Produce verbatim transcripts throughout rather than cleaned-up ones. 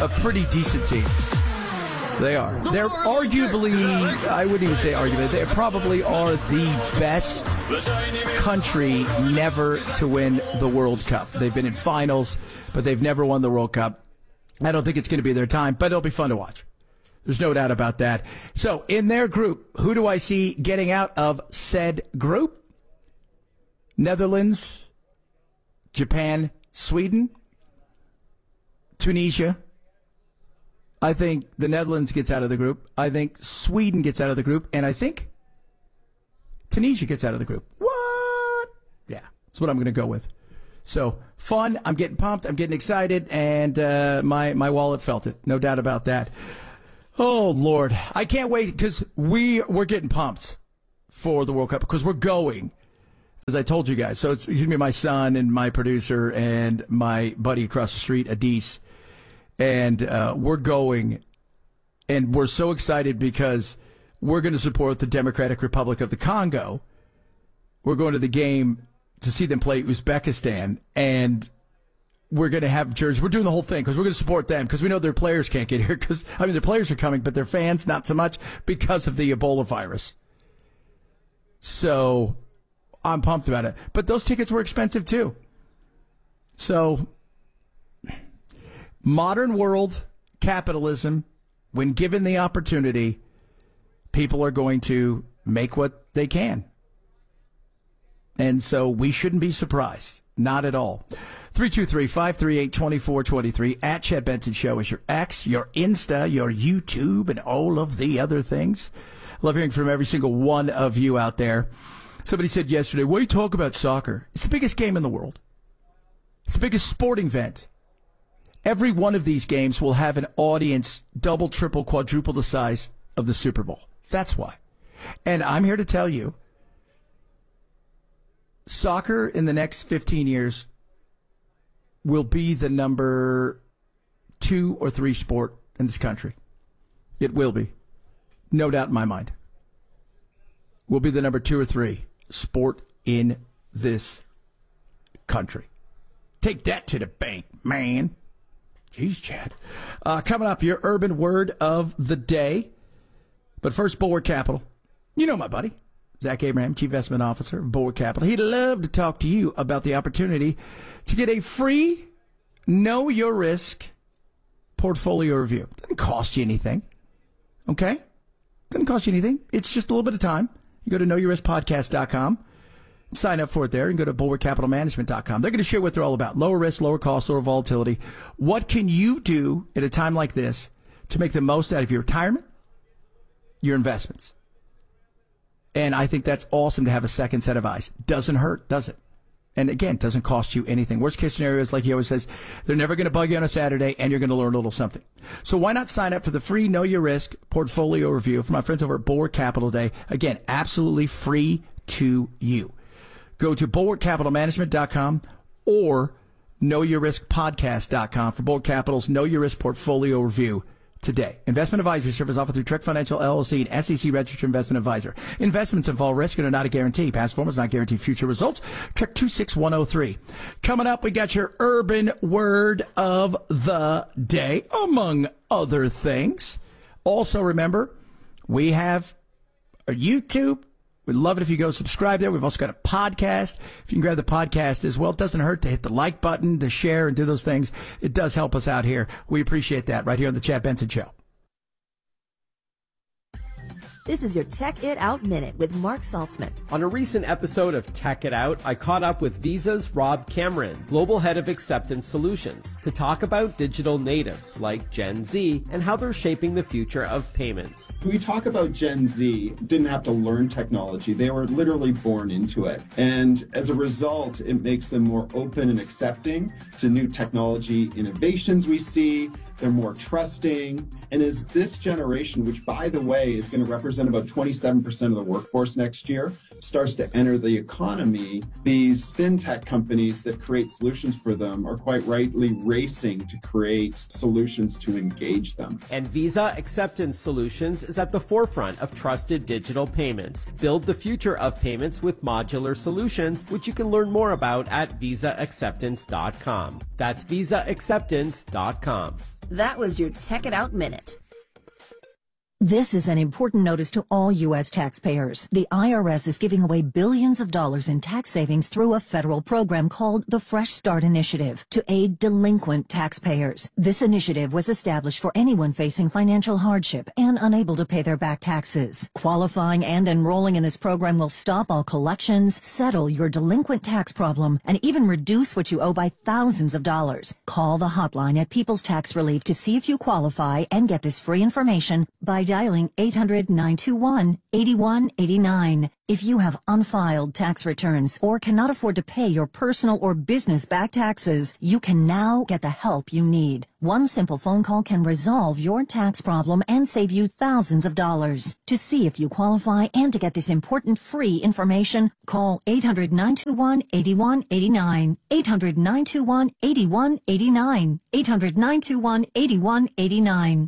a pretty decent team. They are. They're arguably, I wouldn't even say arguably, they probably are the best country never to win the World Cup. They've been in finals, but they've never won the World Cup. I don't think it's going to be their time, but it'll be fun to watch. There's no doubt about that. So, in their group, who do I see getting out of said group? Netherlands, Japan, Sweden, Tunisia. I think the Netherlands gets out of the group. I think Sweden gets out of the group. And I think Tunisia gets out of the group. What? Yeah, that's what I'm going to go with. So, fun. I'm getting pumped. I'm getting excited. And uh, my, my wallet felt it. No doubt about that. Oh, Lord. I can't wait because we, we're getting pumped for the World Cup because we're going, as I told you guys. So, it's, it's going to be my son and my producer and my buddy across the street, Adis. And uh, we're going, and we're so excited because we're going to support the Democratic Republic of the Congo. We're going to the game to see them play Uzbekistan, and we're going to have jerseys. We're doing the whole thing because we're going to support them because we know their players can't get here. Because I mean, their players are coming, but their fans not so much because of the Ebola virus. So I'm pumped about it. But those tickets were expensive too. So. Modern world capitalism, when given the opportunity, people are going to make what they can. And so we shouldn't be surprised. Not at all. three two three, five three eight, two four two three. At Chad Benson Show is your X, your Insta, your YouTube, and all of the other things. Love hearing from every single one of you out there. Somebody said yesterday, why do you talk about soccer? It's the biggest game in the world. It's the biggest sporting event. Every one of these games will have an audience double, triple, quadruple the size of the Super Bowl. That's why. And I'm here to tell you, soccer in the next fifteen years will be the number two or three sport in this country. It will be. No doubt in my mind. Will be the number two or three sport in this country. Take that to the bank, man. Jeez, Chad. Uh, coming up, your urban word of the day. But first, Bulwark Capital. You know my buddy, Zach Abraham, Chief Investment Officer of Bulwark Capital. He'd love to talk to you about the opportunity to get a free Know Your Risk portfolio review. Doesn't cost you anything. Okay? Doesn't cost you anything. It's just a little bit of time. You go to know your risk podcast dot com. Sign up for it there and go to bulwark capital management dot com. They're going to share what they're all about. Lower risk, lower cost, lower volatility. What can you do at a time like this to make the most out of your retirement, your investments? And I think that's awesome to have a second set of eyes. Doesn't hurt, does it? And again, doesn't cost you anything. Worst case scenario is, like he always says, they're never going to bug you on a Saturday and you're going to learn a little something. So why not sign up for the free Know Your Risk portfolio review from my friends over at Bulwark Capital Day? Again, absolutely free to you. Go to bulwark capital management dot com or know your risk podcast dot com for Bulwark Capital's Know Your Risk portfolio review today. Investment advisory service offered through Trek Financial, L L C, an S E C registered investment advisor. Investments involve risk and are not a guarantee. Past performance not guarantee future results. Trek two six one zero three. Coming up, we got your urban word of the day, among other things. Also, remember, we have a YouTube. We'd love it if you go subscribe there. We've also got a podcast. If you can grab the podcast as well, it doesn't hurt to hit the like button, to share, and do those things. It does help us out here. We appreciate that right here on the Chad Benson Show. This is your Tech It Out Minute with Mark Saltzman. On a recent episode of Tech It Out, I caught up with Visa's Rob Cameron, Global Head of Acceptance Solutions, to talk about digital natives like Gen Z and how they're shaping the future of payments. We talk about Gen Z, didn't have to learn technology. They were literally born into it. And as a result, it makes them more open and accepting to new technology innovations we see. They're more trusting. And as this generation, which, by the way, is going to represent about twenty-seven percent of the workforce next year, starts to enter the economy, these fintech companies that create solutions for them are quite rightly racing to create solutions to engage them. And Visa Acceptance Solutions is at the forefront of trusted digital payments. Build the future of payments with modular solutions, which you can learn more about at visa acceptance dot com. That's visa acceptance dot com. That was your Tech It Out Minute. This is an important notice to all U S taxpayers. The I R S is giving away billions of dollars in tax savings through a federal program called the Fresh Start Initiative to aid delinquent taxpayers. This initiative was established for anyone facing financial hardship and unable to pay their back taxes. Qualifying and enrolling in this program will stop all collections, settle your delinquent tax problem, and even reduce what you owe by thousands of dollars. Call the hotline at People's Tax Relief to see if you qualify and get this free information by dialing eight hundred, nine two one, eight one eight nine. If you have unfiled tax returns or cannot afford to pay your personal or business back taxes, you can now get the help you need. One simple phone call can resolve your tax problem and save you thousands of dollars. To see if you qualify and to get this important free information, call eight hundred, nine two one, eight one eight nine, eight hundred, nine two one, eight one eight nine, eight hundred, nine two one, eight one eight nine.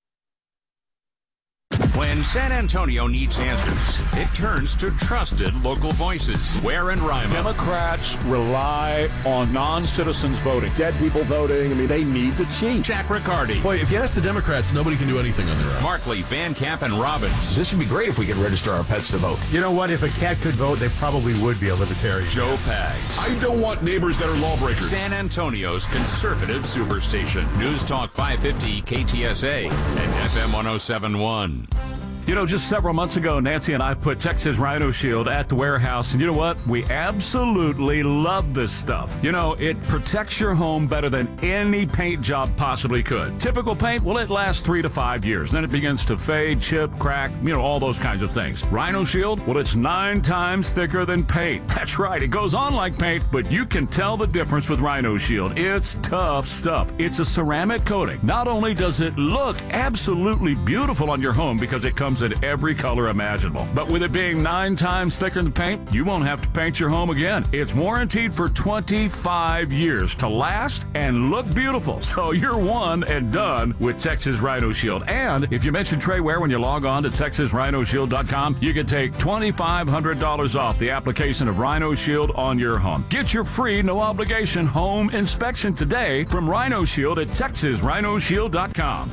When San Antonio needs answers, it turns to trusted local voices. Ware and Rima. Democrats rely on non-citizens voting. Dead people voting. I mean, they need to cheat. Jack Riccardi. Boy, if you ask the Democrats, nobody can do anything on their own. Markley, Van Camp, and Robbins. This would be great if we could register our pets to vote. You know what? If a cat could vote, they probably would be a libertarian. Joe Pags. I don't want neighbors that are lawbreakers. San Antonio's conservative superstation. News Talk five fifty K T S A and F M one oh seven point one. You know, just several months ago, Nancy and I put Texas Rhino Shield at the warehouse, and you know what? We absolutely love this stuff. You know, it protects your home better than any paint job possibly could. Typical paint, well, it lasts three to five years. Then it begins to fade, chip, crack, you know, all those kinds of things. Rhino Shield, well, it's nine times thicker than paint. That's right, it goes on like paint, but you can tell the difference with Rhino Shield. It's tough stuff. It's a ceramic coating. Not only does it look absolutely beautiful on your home because it comes in every color imaginable, but with it being nine times thicker than paint, you won't have to paint your home again. It's warranted for twenty-five years to last and look beautiful. So you're one and done with Texas Rhino Shield. And if you mention Trey Ware when you log on to Texas Rhino Shield dot com, you can take twenty-five hundred dollars off the application of Rhino Shield on your home. Get your free, no obligation home inspection today from Rhino Shield at Texas Rhino Shield dot com.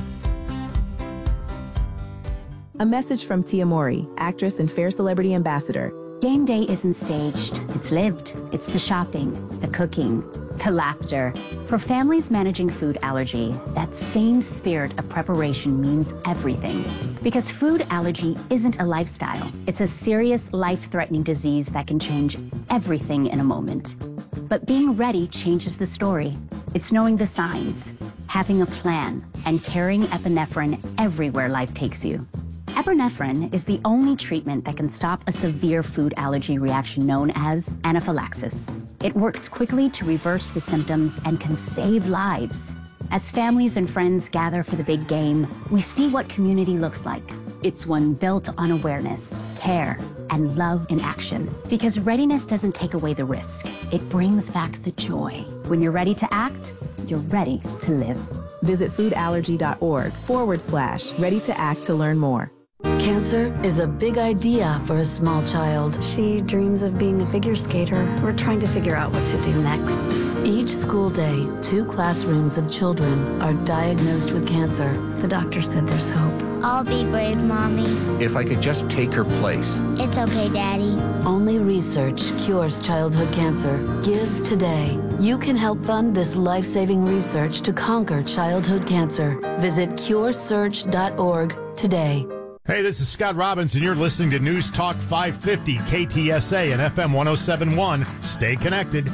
A message from Tia Mori, actress and Fair Celebrity Ambassador. Game day isn't staged. It's lived. It's the shopping, the cooking, the laughter. For families managing food allergy, that same spirit of preparation means everything. Because food allergy isn't a lifestyle. It's a serious, life-threatening disease that can change everything in a moment. But being ready changes the story. It's knowing the signs, having a plan, and carrying epinephrine everywhere life takes you. Epinephrine is the only treatment that can stop a severe food allergy reaction known as anaphylaxis. It works quickly to reverse the symptoms and can save lives. As families and friends gather for the big game, we see what community looks like. It's one built on awareness, care, and love in action. Because readiness doesn't take away the risk. It brings back the joy. When you're ready to act, you're ready to live. Visit foodallergy.org forward slash ready to act to learn more. Cancer is a big idea for a small child. She dreams of being a figure skater. We're trying to figure out what to do next. Each school day, two classrooms of children are diagnosed with cancer. The doctor said there's hope. I'll be brave, Mommy. If I could just take her place. It's okay, Daddy. Only research cures childhood cancer. Give today. You can help fund this life-saving research to conquer childhood cancer. Visit cure search dot org today. Hey, this is Scott Robbins, and you're listening to News Talk five fifty K T S A and F M one oh seven point one. Stay connected.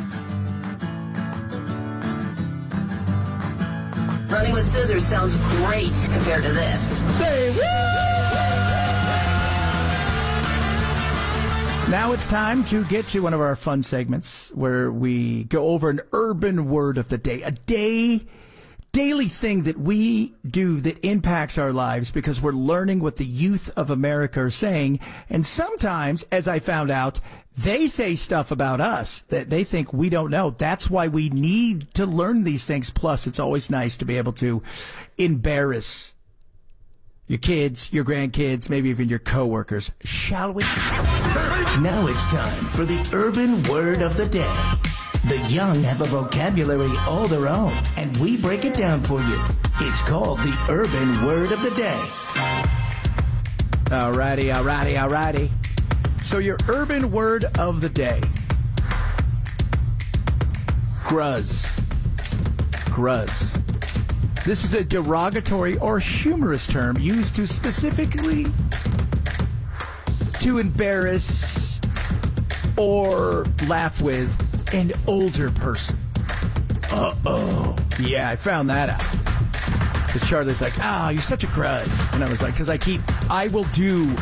Running with scissors sounds great compared to this. Say woo! Now it's time to get to one of our fun segments where we go over an urban word of the day, a day daily thing that we do that impacts our lives because we're learning what the youth of America are saying. And sometimes, as I found out, they say stuff about us that they think we don't know. That's why we need to learn these things. Plus, it's always nice to be able to embarrass your kids, your grandkids, maybe even your coworkers. Shall we? Now it's time for the urban word of the day. The young have a vocabulary all their own, and we break it down for you. It's called the Urban Word of the Day. Alrighty, alrighty, alrighty. So your urban word of the day. Gruzz. Gruzz. This is a derogatory or humorous term used to specifically to embarrass or laugh with an older person. Uh-oh. Yeah, I found that out. Because Charlie's like, ah, oh, you're such a gruzz. And I was like, because I keep, I will do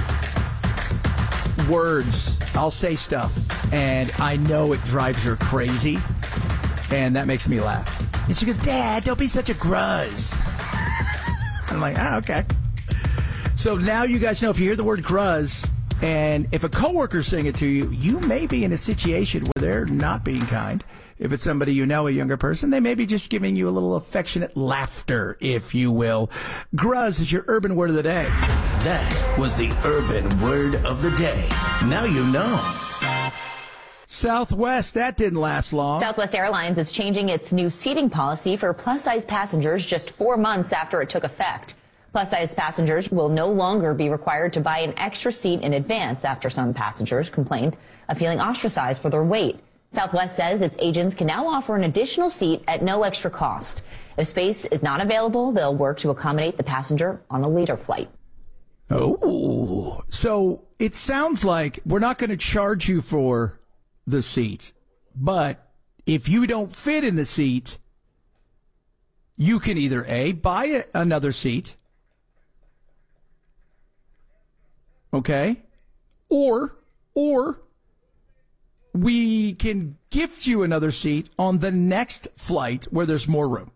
words. I'll say stuff. And I know it drives her crazy. And that makes me laugh. And she goes, Dad, don't be such a gruzz. I'm like, ah, okay. So now you guys know if you hear the word gruzz, and if a coworker's saying it to you, you may be in a situation where they're not being kind. If it's somebody you know, a younger person, they may be just giving you a little affectionate laughter, if you will. Gruzz is your urban word of the day. That was the Urban Word of the Day. Now you know. Southwest, that didn't last long. Southwest Airlines is changing its new seating policy for plus-size passengers just four months after it took effect. Plus-size passengers will no longer be required to buy an extra seat in advance after some passengers complained of feeling ostracized for their weight. Southwest says its agents can now offer an additional seat at no extra cost. If space is not available, they'll work to accommodate the passenger on a later flight. Oh, so it sounds like we're not going to charge you for the seat, but if you don't fit in the seat, you can either A, buy a, another seat, okay, or, or we can gift you another seat on the next flight where there's more room.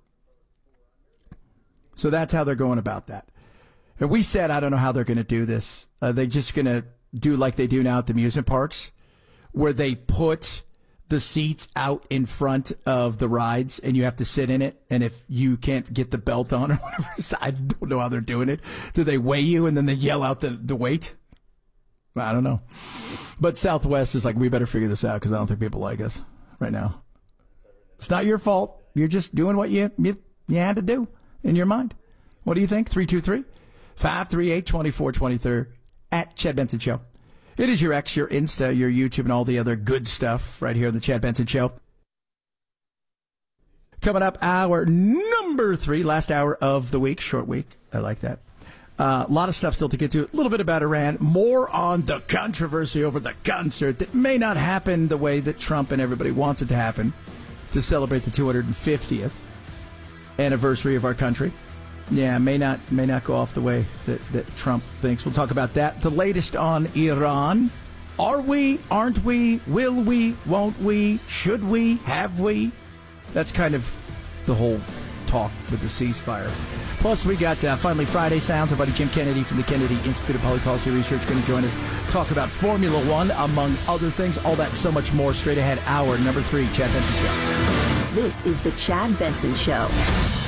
So that's how they're going about that. And we said, I don't know how they're going to do this. Are they just going to do like they do now at the amusement parks, where they put the seats out in front of the rides and you have to sit in it? And if you can't get the belt on or whatever, I don't know how they're doing it. Do they weigh you and then they yell out the, the weight? I don't know. But Southwest is like, we better figure this out because I don't think people like us right now. It's not your fault. You're just doing what you, you, you had to do in your mind. What do you think? three two three, five three eight, two four two three at Chad Benson Show. It is your X, your Insta, your YouTube, and all the other good stuff right here on the Chad Benson Show. Coming up, hour number three, last hour of the week, short week. I like that. Uh, a lot of stuff still to get to. A little bit about Iran. More on the controversy over the concert that may not happen the way that Trump and everybody wants it to happen to celebrate the two hundred fiftieth anniversary of our country. Yeah, may not may not go off the way that, that Trump thinks. We'll talk about that. The latest on Iran. Are we? Aren't we? Will we? Won't we? Should we? Have we? That's kind of the whole talk with the ceasefire. Plus, we got uh, Finally Friday Sounds. Our buddy Jim Kennedy from the Kennedy Institute of Public Policy Research going to join us. Talk about Formula One, among other things. All that, so much more. Straight ahead, hour number three, Chad Benson Show. This is the Chad Benson Show.